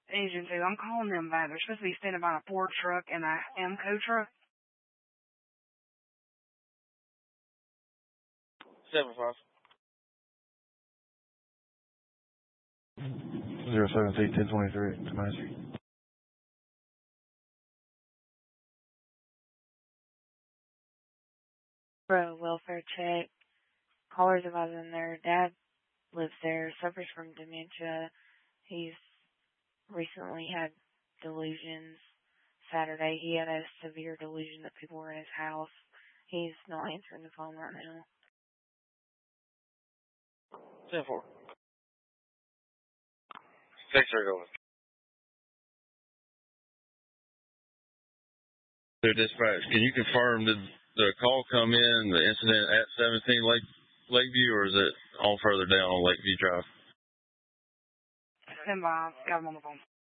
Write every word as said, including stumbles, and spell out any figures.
agency. I'm calling them back. They're supposed to be standing by a Ford truck and a Amco truck. Seven five. Zero seven eight ten twenty three. Master. Bro, welfare check. Callers advising their dad lives there, suffers from dementia. He's recently had delusions. Saturday, he had a severe delusion that people were in his house. He's not answering the phone right now. Ten four. Six are going. To dispatch, can you confirm did the call come in, the incident at seventeen Lake Lakeview, or is it all further down on Lakeview Drive? Stand by. Got him on the phone.